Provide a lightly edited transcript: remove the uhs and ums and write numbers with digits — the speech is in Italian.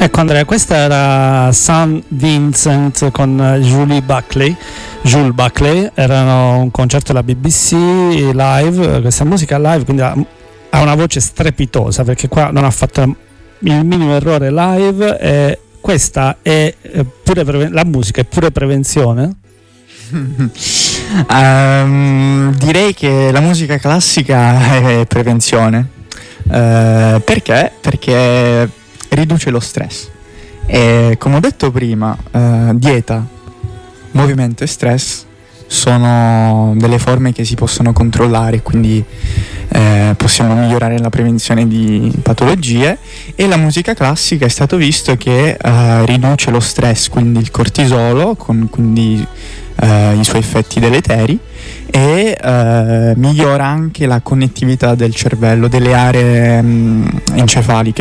Ecco Andrea, questa era St. Vincent con Jules Buckley, erano un concerto della BBC live, questa musica live, quindi ha una voce strepitosa, perché qua non ha fatto il minimo errore live, e questa è pure la musica è pure prevenzione? Direi che la musica classica è prevenzione. Perché? Perché riduce lo stress e, come ho detto prima, dieta, movimento e stress sono delle forme che si possono controllare, quindi possiamo migliorare la prevenzione di patologie, e la musica classica è stato visto che riduce lo stress, quindi il cortisolo, quindi i suoi effetti deleteri, e migliora anche la connettività del cervello, delle aree encefaliche,